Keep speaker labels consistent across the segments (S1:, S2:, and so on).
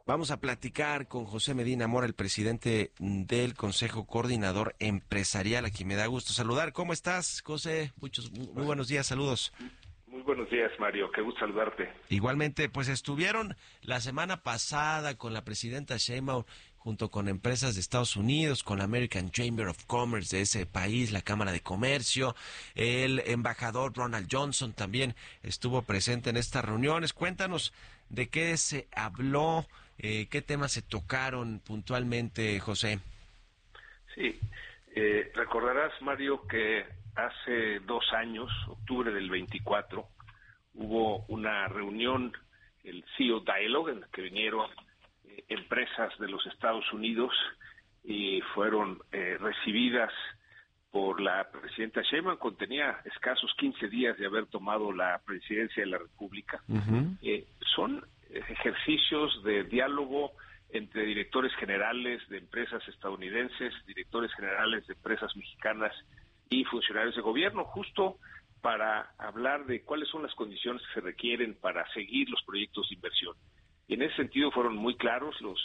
S1: Vamos a platicar con José Medina Mora, el presidente del Consejo Coordinador Empresarial, a quien me da gusto saludar. ¿Cómo estás, José? Muy buenos días, saludos.
S2: Muy buenos días, Mario. Qué gusto saludarte.
S1: Igualmente, pues estuvieron la semana pasada con la presidenta Sheinbaum junto con empresas de Estados Unidos, con la American Chamber of Commerce de ese país, la Cámara de Comercio. El embajador Ronald Johnson también estuvo presente en estas reuniones. Cuéntanos de qué se habló, qué temas se tocaron puntualmente, José.
S2: Sí, recordarás, Mario, que hace 2 años, octubre del 24, hubo una reunión, el CEO Dialogue, en la que vinieron empresas de los Estados Unidos y fueron recibidas por la presidenta Sheinbaum, cuando tenía escasos 15 días de haber tomado la presidencia de la República.
S1: Uh-huh.
S2: Son ejercicios de diálogo entre directores generales de empresas estadounidenses, directores generales de empresas mexicanas y funcionarios de gobierno, justo para hablar de cuáles son las condiciones que se requieren para seguir los proyectos de inversión. Y en ese sentido fueron muy claros los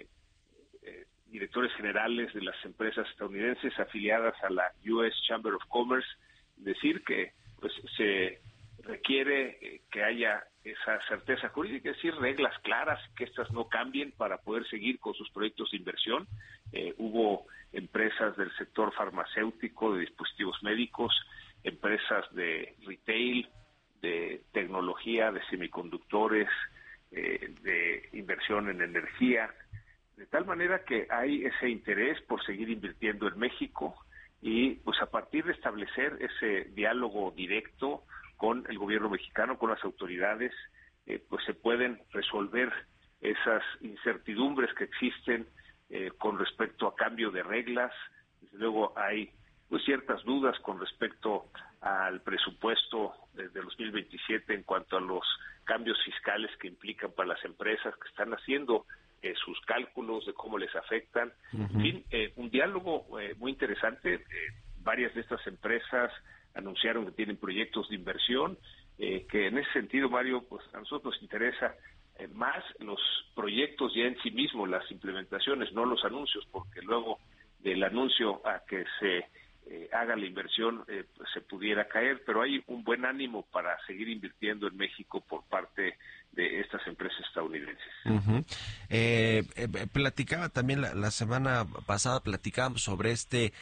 S2: directores generales de las empresas estadounidenses afiliadas a la US Chamber of Commerce, decir que pues se requiere que haya esa certeza jurídica, es decir, reglas claras, que estas no cambien para poder seguir con sus proyectos de inversión. Hubo empresas del sector farmacéutico, de dispositivos médicos, empresas de retail, de tecnología, de semiconductores, de inversión en energía, de tal manera que hay ese interés por seguir invirtiendo en México y pues a partir de establecer ese diálogo directo con el gobierno mexicano, con las autoridades, pues se pueden resolver esas incertidumbres que existen con respecto a cambio de reglas. Desde luego hay pues ciertas dudas con respecto al presupuesto de 2027 en cuanto a los cambios fiscales que implican para las empresas que están haciendo sus cálculos de cómo les afectan. Uh-huh. En fin, un diálogo muy interesante. Varias de estas empresas anunciaron que tienen proyectos de inversión, que en ese sentido, Mario, pues a nosotros nos interesa más los proyectos ya en sí mismos, las implementaciones, no los anuncios, porque luego del anuncio a que se haga la inversión pues se pudiera caer, pero hay un buen ánimo para seguir invirtiendo en México por parte de estas empresas estadounidenses.
S1: Uh-huh. Platicaba también la semana pasada, platicábamos sobre este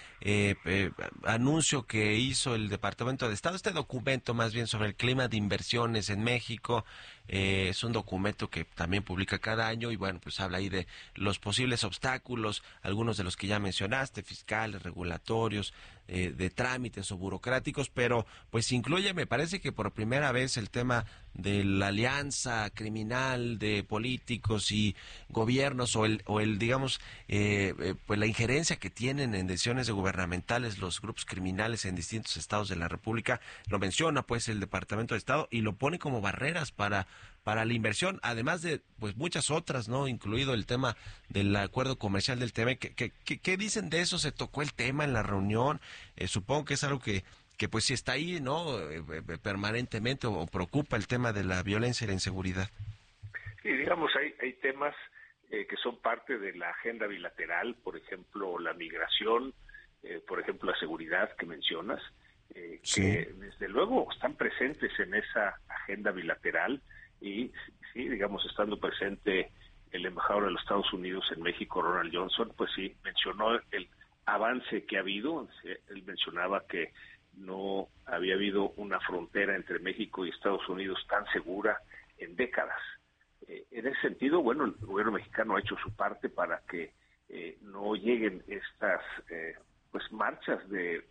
S1: anuncio que hizo el Departamento de Estado, este documento más bien sobre el clima de inversiones en México. Es un documento que también publica cada año y bueno, pues habla ahí de los posibles obstáculos, algunos de los que ya mencionaste, fiscales, regulatorios, de trámites o burocráticos, pero pues incluye, me parece que por primera vez, el tema de la alianza criminal de políticos y gobiernos o el digamos pues la injerencia que tienen en decisiones gubernamentales los grupos criminales en distintos estados de la República. Lo menciona pues el Departamento de Estado y lo pone como barreras para la inversión, además de pues muchas otras, ¿no? Incluido el tema del acuerdo comercial del TEMEC. ¿Qué dicen de eso? ¿Se tocó el tema en la reunión? Supongo que es algo que pues si está ahí, ¿no? Permanentemente, o preocupa el tema de la violencia y la inseguridad.
S2: Sí, digamos, hay temas que son parte de la agenda bilateral, por ejemplo, la migración, por ejemplo, la seguridad que mencionas,
S1: sí,
S2: que desde luego están presentes en esa agenda bilateral y, sí, digamos, estando presente el embajador de los Estados Unidos en México, Ronald Johnson, pues sí, mencionó el avance que ha habido. Él mencionaba que no había habido una frontera entre México y Estados Unidos tan segura en décadas. En ese sentido, bueno, el gobierno mexicano ha hecho su parte para que no lleguen estas pues marchas de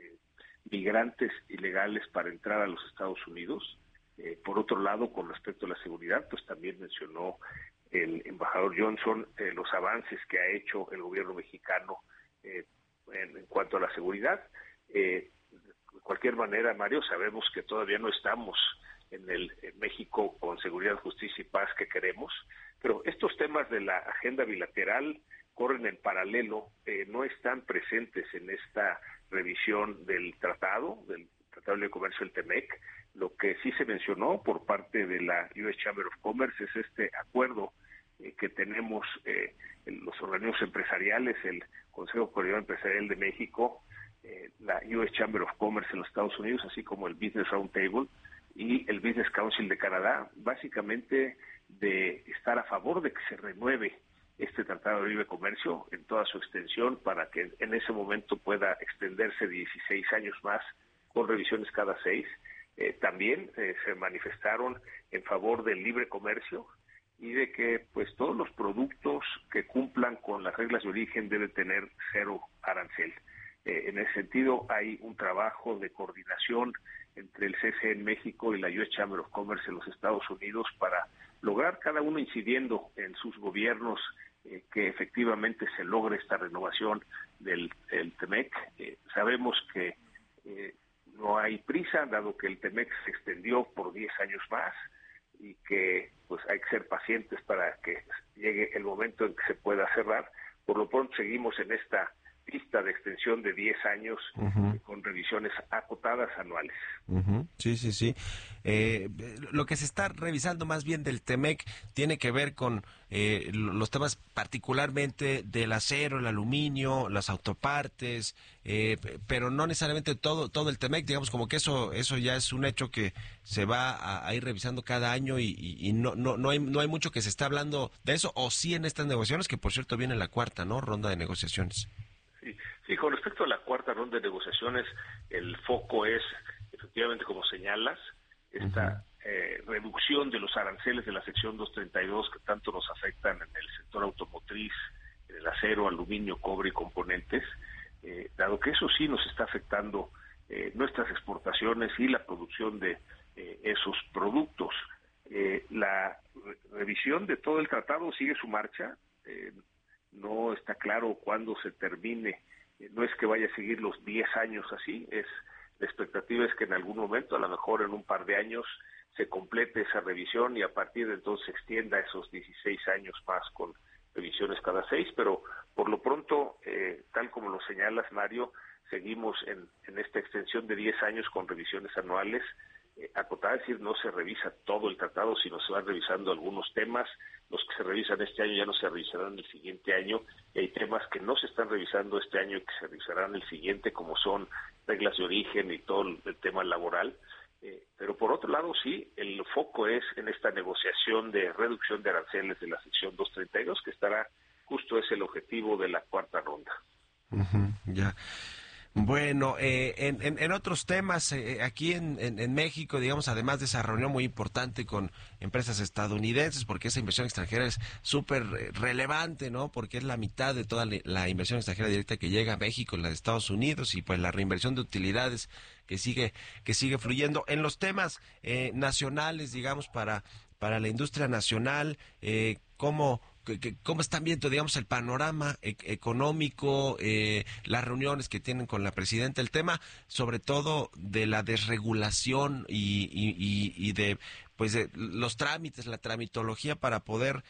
S2: migrantes ilegales para entrar a los Estados Unidos. Por otro lado, con respecto a la seguridad, pues también mencionó el embajador Johnson los avances que ha hecho el gobierno mexicano en cuanto a la seguridad. De cualquier manera, Mario, sabemos que todavía no estamos en México con seguridad, justicia y paz que queremos, pero estos temas de la agenda bilateral corren en paralelo, no están presentes en esta revisión del Tratado de Comercio del TEMEC. Lo que sí se mencionó por parte de la US Chamber of Commerce es este acuerdo que tenemos los organismos empresariales, el Consejo Coordinador Empresarial de México, la US Chamber of Commerce en los Estados Unidos, así como el Business Roundtable y el Business Council de Canadá, básicamente de estar a favor de que se renueve este Tratado de Libre Comercio en toda su extensión para que en ese momento pueda extenderse 16 años más con revisiones cada 6. También se manifestaron en favor del libre comercio y de que pues todos los productos que cumplan con las reglas de origen deben tener 0 arancel. En ese sentido hay un trabajo de coordinación entre el CCE en México y la US Chamber of Commerce en los Estados Unidos para lograr, cada uno incidiendo en sus gobiernos, que efectivamente se logre esta renovación del TEMEC. Sabemos que no hay prisa, dado que el TEMEC se extendió por 10 años más y que pues hay que ser pacientes para que llegue el momento en que se pueda cerrar. Por lo pronto seguimos en esta pista de extensión de 10 años con revisiones acotadas anuales.
S1: Sí. Lo que se está revisando más bien del TEMEC tiene que ver con los temas particularmente del acero, el aluminio, las autopartes, pero no necesariamente todo el TEMEC, digamos como que eso ya es un hecho que se va a ir revisando cada año y no hay mucho que se está hablando de eso, o sí en estas negociaciones, que por cierto viene la cuarta, ¿no?, ronda de negociaciones.
S2: Sí, con respecto a la cuarta ronda de negociaciones, el foco es, efectivamente, como señalas, esta reducción de los aranceles de la sección 232 que tanto nos afectan en el sector automotriz, en el acero, aluminio, cobre y componentes, dado que eso sí nos está afectando nuestras exportaciones y la producción de esos productos. La revisión de todo el tratado sigue su marcha. No está claro cuándo se termine, no es que vaya a seguir los 10 años así, la expectativa es que en algún momento, a lo mejor en un par de años, se complete esa revisión y a partir de entonces se extienda esos 16 años más con revisiones cada 6, pero por lo pronto, tal como lo señalas, Mario, seguimos en esta extensión de 10 años con revisiones anuales, acotada, es decir, no se revisa todo el tratado, sino se van revisando algunos temas. Los que se revisan este año ya no se revisarán el siguiente año, y hay temas que no se están revisando este año y que se revisarán el siguiente, como son reglas de origen y todo el tema laboral. Pero por otro lado, sí, el foco es en esta negociación de reducción de aranceles de la sección 232, que estará justo, es el objetivo de la cuarta ronda.
S1: Ya. Bueno, en otros temas, aquí en México, digamos, además de esa reunión muy importante con empresas estadounidenses, porque esa inversión extranjera es súper relevante, ¿no? Porque es la mitad de toda la inversión extranjera directa que llega a México, en la de Estados Unidos, y pues la reinversión de utilidades que sigue fluyendo. En los temas nacionales, digamos, para la industria nacional, ¿cómo están viendo, digamos, el panorama económico, las reuniones que tienen con la presidenta, el tema sobre todo de la desregulación y de pues de los trámites, la tramitología para poder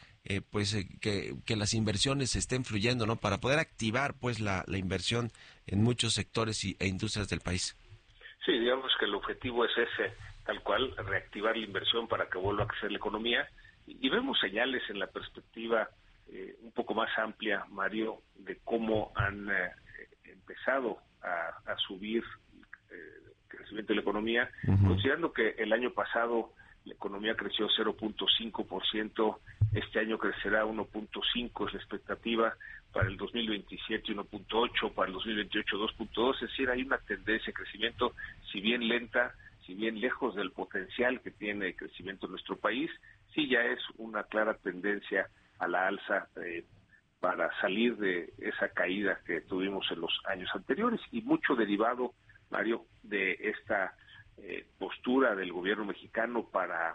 S1: que las inversiones estén fluyendo, ¿no?, para poder activar pues la inversión en muchos sectores e industrias del país?
S2: Sí, digamos que el objetivo es ese, tal cual, reactivar la inversión para que vuelva a crecer la economía. Y vemos señales en la perspectiva un poco más amplia, Mario, de cómo han empezado a subir el crecimiento de la economía, considerando que el año pasado la economía creció 0.5%, este año crecerá 1.5%, es la expectativa, para el 2027 1.8%, para el 2028 2.2%, es decir, hay una tendencia de crecimiento, si bien lenta, si bien lejos del potencial que tiene el crecimiento en nuestro país, sí ya es una clara tendencia a la alza para salir de esa caída que tuvimos en los años anteriores, y mucho derivado, Mario, de esta postura del gobierno mexicano para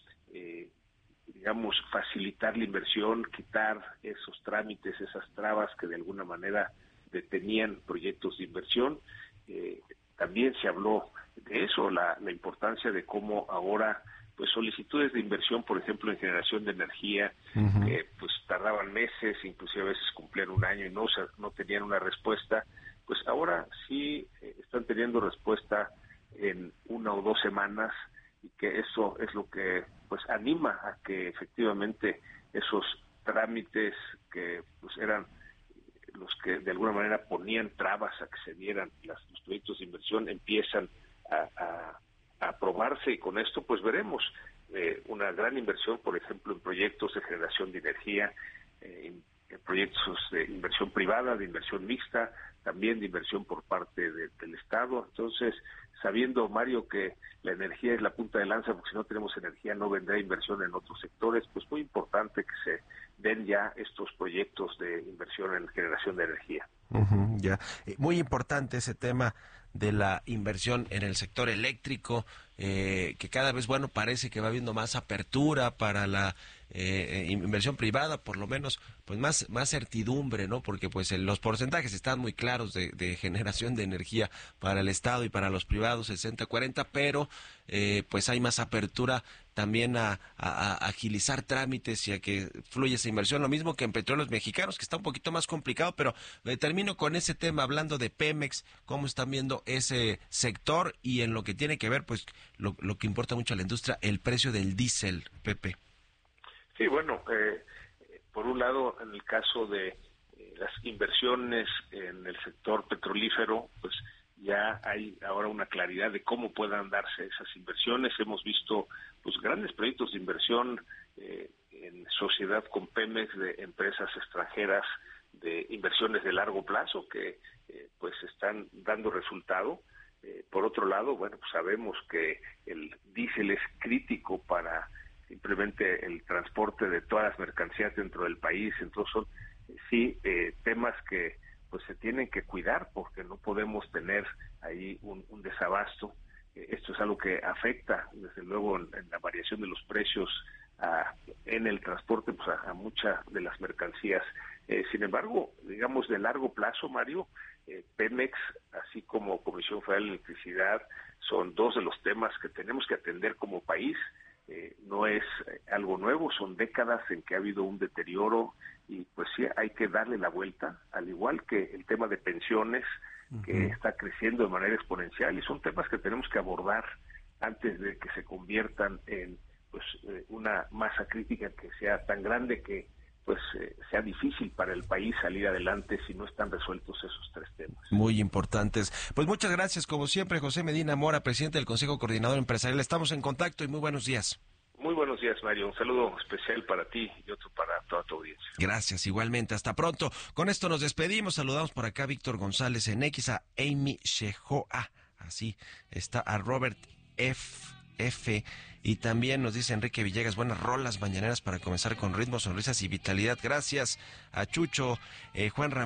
S2: digamos, facilitar la inversión, quitar esos trámites, esas trabas que de alguna manera detenían proyectos de inversión. También se habló de eso, la importancia de cómo ahora pues solicitudes de inversión, por ejemplo, en generación de energía, que pues tardaban meses, inclusive a veces cumplían un año y no tenían una respuesta, pues ahora sí están teniendo respuesta en 1 o 2 semanas, y que eso es lo que pues anima a que efectivamente esos trámites que pues eran los que de alguna manera ponían trabas a que se dieran los proyectos de inversión empiezan a aprobarse, y con esto pues veremos una gran inversión, por ejemplo, en proyectos de generación de energía, en proyectos de inversión privada, de inversión mixta, también de inversión por parte del Estado. Entonces, sabiendo, Mario, que la energía es la punta de lanza, porque si no tenemos energía no vendrá inversión en otros sectores, pues muy importante que se den ya estos proyectos de inversión en generación de energía.
S1: Ya. Muy importante ese tema de la inversión en el sector eléctrico, que cada vez, bueno, parece que va habiendo más apertura para la inversión privada, por lo menos, pues más certidumbre, ¿no? Porque pues los porcentajes están muy claros de generación de energía para el Estado y para los privados, 60-40, pero pues hay más apertura también a agilizar trámites y a que fluya esa inversión, lo mismo que en Petróleos Mexicanos, que está un poquito más complicado, pero termino con ese tema hablando de Pemex, cómo están viendo ese sector y en lo que tiene que ver, pues lo que importa mucho a la industria, el precio del diésel, Pepe.
S2: Sí, bueno, por un lado, en el caso de las inversiones en el sector petrolífero, pues ya hay ahora una claridad de cómo puedan darse esas inversiones. Hemos visto pues grandes proyectos de inversión en sociedad con Pemex, de empresas extranjeras, de inversiones de largo plazo que pues están dando resultado. Por otro lado, bueno, pues sabemos que el diésel es crítico para simplemente el transporte de todas las mercancías dentro del país. Entonces son temas que pues se tienen que cuidar, porque no podemos tener ahí un desabasto. Esto es algo que afecta desde luego en la variación de los precios en el transporte, pues a muchas de las mercancías. Sin embargo, digamos, de largo plazo, Mario, Pemex, así como Comisión Federal de Electricidad, son dos de los temas que tenemos que atender como país. No es algo nuevo, son décadas en que ha habido un deterioro, y pues sí hay que darle la vuelta, al igual que el tema de pensiones, que está creciendo de manera exponencial, y son temas que tenemos que abordar antes de que se conviertan en pues una masa crítica que sea tan grande que pues sea difícil para el país salir adelante si no están resueltos esos tres temas.
S1: Muy importantes. Pues muchas gracias, como siempre, José Medina Mora, presidente del Consejo Coordinador Empresarial. Estamos en contacto y muy buenos días.
S2: Muy buenos días, Mario. Un saludo especial para ti y otro para toda tu audiencia.
S1: Gracias, igualmente. Hasta pronto. Con esto nos despedimos. Saludamos por acá a Víctor González en X, a Amy Shehoa. Así está, a Robert F. Y también nos dice Enrique Villegas, buenas rolas mañaneras para comenzar con ritmo, sonrisas y vitalidad. Gracias a Chucho, Juan Ramírez.